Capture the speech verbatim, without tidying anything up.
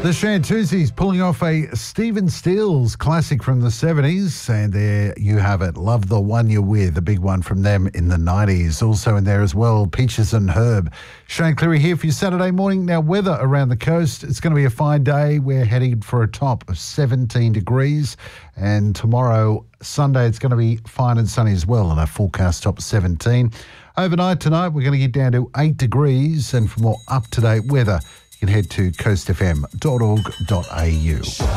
The Shantuzis pulling off a Stephen Stills classic from the seventies, and there you have it. Love the One You're With, a big one from them in the nineties. Also in there as well, Peaches and Herb. Shane Cleary here for your Saturday morning. Now, weather around the coast, it's going to be a fine day. We're heading for a top of seventeen degrees, and tomorrow, Sunday, it's going to be fine and sunny as well, and our forecast top of seventeen. Overnight tonight, we're going to get down to eight degrees, and for more up-to-date weather, you can head to coast f m dot org dot a u.